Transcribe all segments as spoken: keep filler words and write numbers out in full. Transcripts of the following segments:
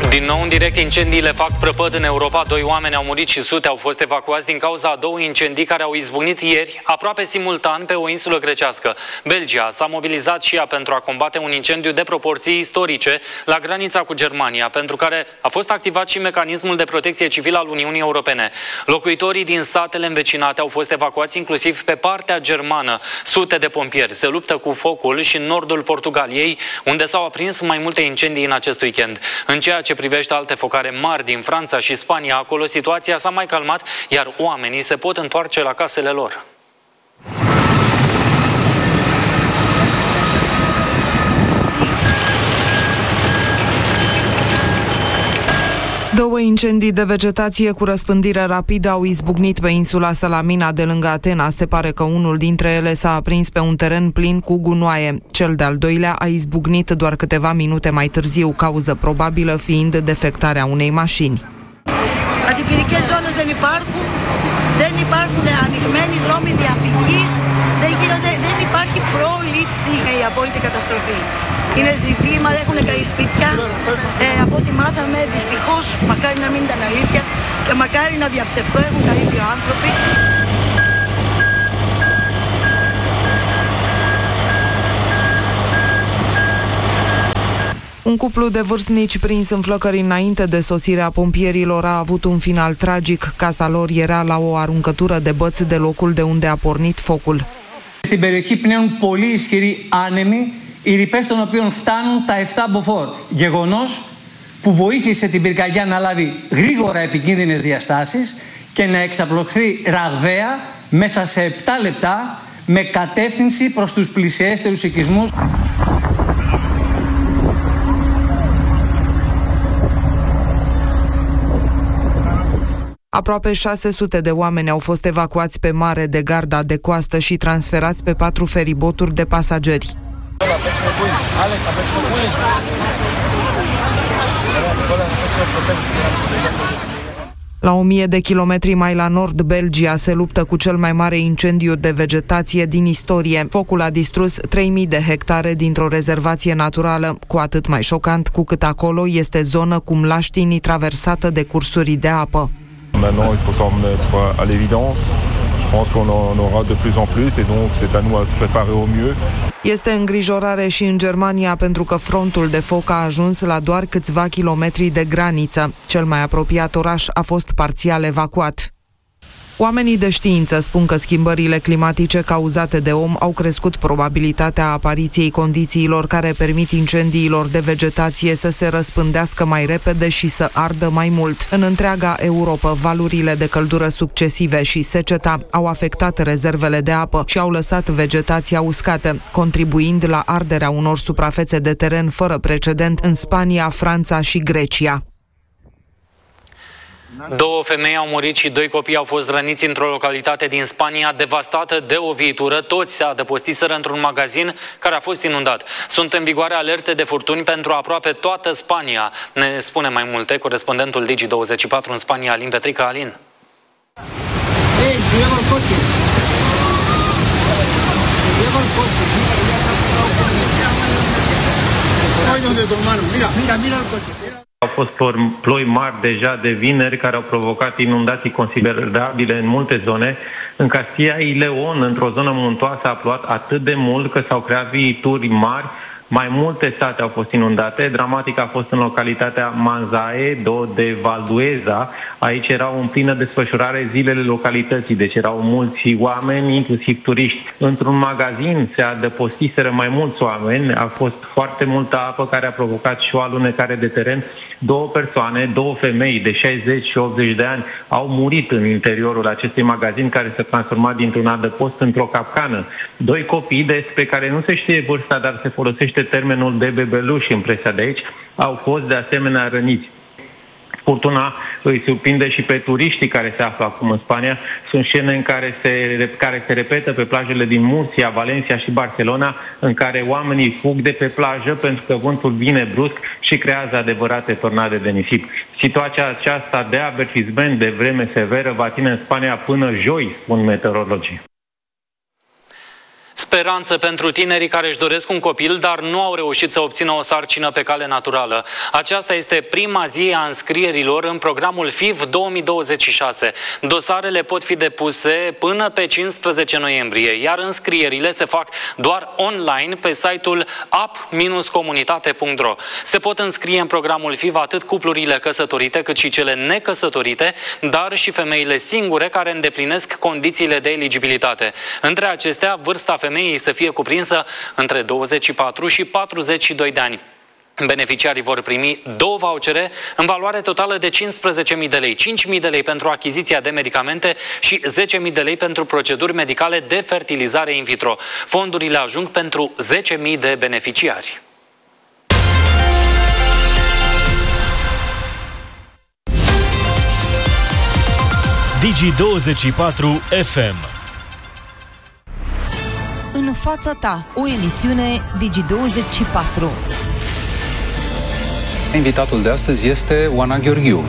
Din nou în direct, incendiile fac prăpăd în Europa. Doi oameni au murit și sute au fost evacuați din cauza a două incendii care au izbucnit ieri, aproape simultan, pe o insulă grecească. Belgia s-a mobilizat și ea pentru a combate un incendiu de proporții istorice la granița cu Germania, pentru care a fost activat și mecanismul de protecție civilă al Uniunii Europene. Locuitorii din satele învecinate au fost evacuați inclusiv pe partea germană. Sute de pompieri se luptă cu focul și în nordul Portugaliei, unde s-au aprins mai multe incendii în acest weekend. În ceea ce privește alte focare mari din Franța și Spania, acolo situația s-a mai calmat, iar oamenii se pot întoarce la casele lor. Două incendii de vegetație cu răspândire rapidă au izbucnit pe insula Salamina de lângă Atena. Se pare că unul dintre ele s-a aprins pe un teren plin cu gunoaie. Cel de-al doilea a izbucnit doar câteva minute mai târziu, cauză probabilă fiind defectarea unei mașini. Αντιπυρικές ζώνες δεν υπάρχουν, δεν υπάρχουν ανοιγμένοι δρόμοι διαφυγής, δεν, γίνονται, δεν υπάρχει πρόληψη για η απόλυτη καταστροφή. Είναι ζητήμα, έχουν καεί σπίτια, ε, από ό,τι μάθαμε δυστυχώς, μακάρι να μην ήταν αλήθεια και μακάρι να διαψευδώ, έχουν καεί δύο άνθρωποι. Un cuplu de vârstnici prins în flăcări înainte de sosirea pompierilor a avut un final tragic. Casa lor era la o aruncătură de băți de locul de unde a pornit focul. Στην περιοχή πνέουν πολύ ισχυροί άνεμοι, οι ρηπές των οποίων φτάνουν τα επτά μποφόρ. Γεγονός που βοήθησε την πυρκαγιά να λάβει γρήγορα επικίνδυνες διαστάσεις και να εξαπλωθεί ραγδαία μέσα σε επτά λεπτά με κατεύθυνση προς τους πλησιέστερους οικισμούς. Aproape șase sute de oameni au fost evacuați pe mare de garda de coastă și transferați pe patru feriboturi de pasageri. La o mie de kilometri mai la nord, Belgia se luptă cu cel mai mare incendiu de vegetație din istorie. Focul a distrus trei mii de hectare dintr-o rezervație naturală, cu atât mai șocant cu cât acolo este zonă cu mlaștinii traversată de cursuri de apă. Maintenant, il faut s'en remettre à l'évidence. Je pense qu'on en aura de plus en plus et donc c'est à nous à se préparer au mieux. Este îngrijorare și în Germania pentru că frontul de foc a ajuns la doar câțiva kilometri de graniță. Cel mai apropiat oraș a fost parțial evacuat. Oamenii de știință spun că schimbările climatice cauzate de om au crescut probabilitatea apariției condițiilor care permit incendiilor de vegetație să se răspândească mai repede și să ardă mai mult. În întreaga Europa, valurile de căldură succesive și seceta au afectat rezervele de apă și au lăsat vegetația uscată, contribuind la arderea unor suprafețe de teren fără precedent în Spania, Franța și Grecia. Două femei au murit și doi copii au fost răniți într-o localitate din Spania devastată de o viitură. Toți se adăpostiseră într-un magazin care a fost inundat. Sunt în vigoare alerte de furtuni pentru aproape toată Spania. Ne spune mai multe corespondentul Digi douăzeci și patru în Spania, Alin Petrica. Alin. Hey, lleva el coche. Lleva el coche. Mira, donde tu hermano. Mira, mira, mira el coche. Au fost ploi mari deja de vineri care au provocat inundații considerabile în multe zone. În Castilla y León, într-o zonă muntoasă, a plouat atât de mult că s-au creat viituri mari. Mai multe sate au fost inundate. Dramatic a fost în localitatea Manzaedo de Valdueza. Aici erau în plină desfășurare zilele localității, deci erau mulți oameni, inclusiv turiști. Într-un magazin se adăpostiseră mai mulți oameni. A fost foarte multă apă care a provocat și o alunecare de teren. Două persoane, două femei de șaizeci și optzeci de ani au murit în interiorul acestui magazin care s-a transformat dintr-un adăpost într-o capcană. Doi copii despre care nu se știe vârsta, dar se folosește termenul de bebeluși în presa de aici, au fost de asemenea răniți. Furtuna îi surprinde și pe turiștii care se află acum în Spania. Sunt scene în care se, care se repetă pe plajele din Murcia, Valencia și Barcelona, în care oamenii fug de pe plajă pentru că vântul vine brusc și creează adevărate tornade de nisip. Situația aceasta de avertisment de vreme severă va ține în Spania până joi, spun meteorologii. Speranță pentru tinerii care își doresc un copil, dar nu au reușit să obțină o sarcină pe cale naturală. Aceasta este prima zi a înscrierilor în programul F I V două mii douăzeci și șase. Dosarele pot fi depuse până pe cincisprezece noiembrie, iar înscrierile se fac doar online pe site-ul app comunitate punct ro. Se pot înscrie în programul F I V atât cuplurile căsătorite, cât și cele necăsătorite, dar și femeile singure care îndeplinesc condițiile de eligibilitate. Între acestea, vârsta femeii să fie cuprinsă între douăzeci și patru și patruzeci și doi de ani. Beneficiarii vor primi două vouchere în valoare totală de cincisprezece mii de lei, cinci mii de lei pentru achiziția de medicamente și zece mii de lei pentru proceduri medicale de fertilizare in vitro. Fondurile ajung pentru zece mii de beneficiari. Digi douăzeci și patru F M. În fața ta, o emisiune Digi douăzeci și patru. Invitatul de astăzi este Oana Gheorghiu.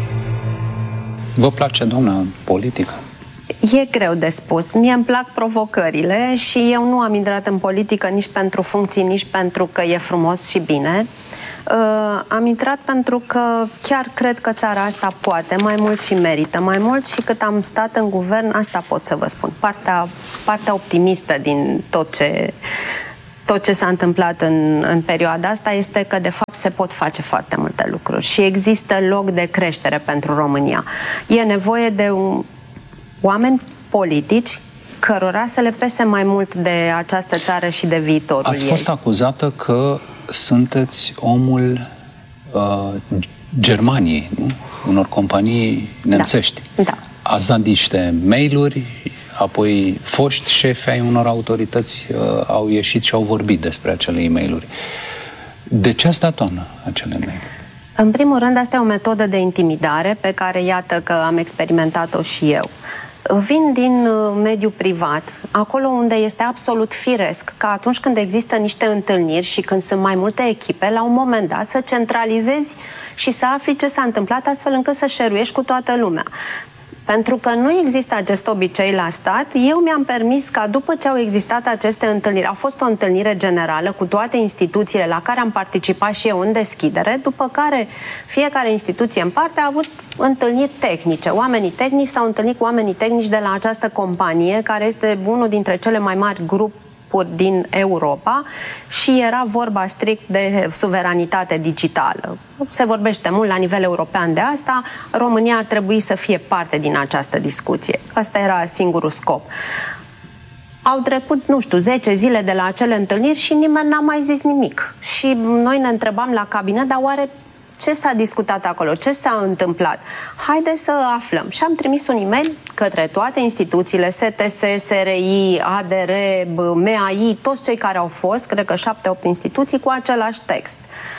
Vă place, doamna, politică? E greu de spus. Mie îmi plac provocările și eu nu am intrat în politică nici pentru funcții, nici pentru că e frumos și bine. Uh, am intrat pentru că chiar cred că țara asta poate, mai mult și merită, mai mult și cât am stat în guvern, asta pot să vă spun. Partea, partea optimistă din tot ce, tot ce s-a întâmplat în, în perioada asta este că, de fapt, se pot face foarte multe lucruri și există loc de creștere pentru România. E nevoie de un, oameni politici cărora să le pese mai mult de această țară și de viitorul Ați fost ei. acuzată că sunteți omul uh, Germaniei, nu? Unor companii nemțești. Da. Da. Ați dat niște mail-uri, apoi foști șefi ai unor autorități uh, au ieșit și au vorbit despre acele e-mail-uri. De ce ați dat, doamnă, acele mail-uri? În primul rând, asta e o metodă de intimidare pe care, iată, că am experimentat-o și eu. Vin din mediul privat, acolo unde este absolut firesc că atunci când există niște întâlniri și când sunt mai multe echipe, la un moment dat să centralizezi și să afli ce s-a întâmplat astfel încât să șeruiești cu toată lumea. Pentru că nu există acest obicei la stat, eu mi-am permis ca după ce au existat aceste întâlniri, a fost o întâlnire generală cu toate instituțiile la care am participat și eu în deschidere, după care fiecare instituție în parte a avut întâlniri tehnice. Oamenii tehnici s-au întâlnit cu oamenii tehnici de la această companie, care este unul dintre cele mai mari grupuri din Europa și era vorba strict de suveranitate digitală. Se vorbește mult la nivel european de asta, România ar trebui să fie parte din această discuție. Asta era singurul scop. Au trecut, nu știu, zece zile de la acele întâlniri și nimeni n-a mai zis nimic. Și noi ne întrebam la cabinet, dar oare ce s-a discutat acolo? Ce s-a întâmplat? Haideți să aflăm. Și am trimis un e-mail către toate instituțiile, S T S, S R I, A D R, M A I, toți cei care au fost, cred că șapte, opt instituții, cu același text,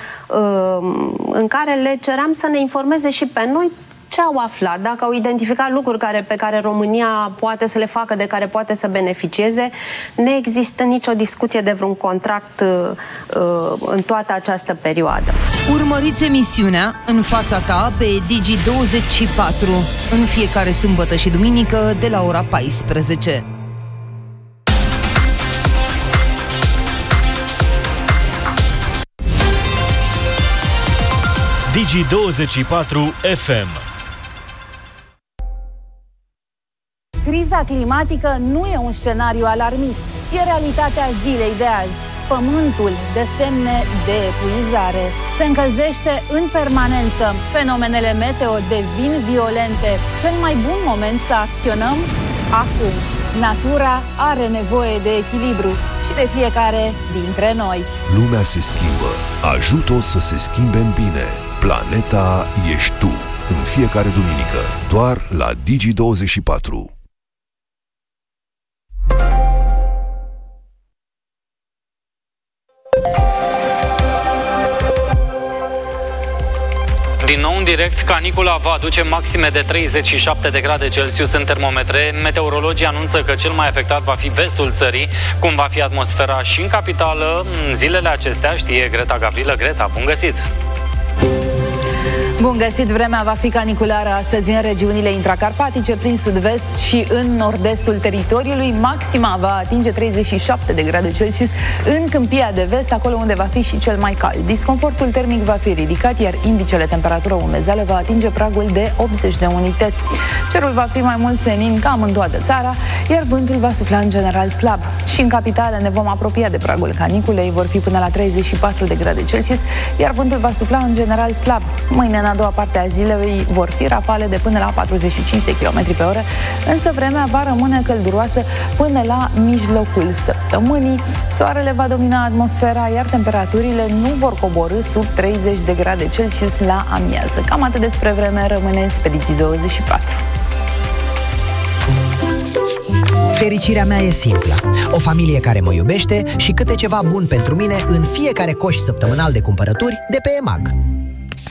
în care le ceream să ne informeze și pe noi ce au aflat, dacă au identificat lucruri care, pe care România poate să le facă, de care poate să beneficieze. Nu există nicio discuție de vreun contract uh, în toată această perioadă. Urmăriți emisiunea În fața ta pe Digi douăzeci și patru în fiecare sâmbătă și duminică de la ora paisprezece. Digi douăzeci și patru F M. Criza climatică nu e un scenariu alarmist, e realitatea zilei de azi. Pământul dă semne de epuizare. Se încălzește în permanență. Fenomenele meteo devin violente. Cel mai bun moment să acționăm? Acum. Natura are nevoie de echilibru și de fiecare dintre noi. Lumea se schimbă. Ajută-o să se schimbe în bine. Planeta ești tu. În fiecare duminică. Doar la Digi douăzeci și patru. Din nou în direct, canicula va aduce maxime de treizeci și șapte de grade Celsius în termometre. Meteorologii anunță că cel mai afectat va fi vestul țării. Cum va fi atmosfera și în capitală în zilele acestea, știe Greta Gavrilă. Greta, bun găsit! Bun găsit, vremea va fi caniculară astăzi în regiunile intracarpatice, prin sud-vest și în nord-estul teritoriului. Maxima va atinge treizeci și șapte de grade Celsius în Câmpia de Vest, acolo unde va fi și cel mai cald. Disconfortul termic va fi ridicat, iar indicele temperatură-umezeală va atinge pragul de optzeci de unități. Cerul va fi mai mult senin cam în toată țara, iar vântul va sufla în general slab. Și în capitală ne vom apropia de pragul caniculei, vor fi până la treizeci și patru de grade Celsius, iar vântul va sufla în general slab. Mâine, în a doua parte a zilei, vor fi rafale de până la patruzeci și cinci de kilometri pe oră, însă vremea va rămâne călduroasă până la mijlocul săptămânii. Soarele va domina atmosfera, iar temperaturile nu vor coborî sub treizeci de grade Celsius la amiază. Cam atât despre vreme, rămâneți pe Digi douăzeci și patru. Fericirea mea e simplă. O familie care mă iubește și câte ceva bun pentru mine în fiecare coș săptămânal de cumpărături de pe EMAG.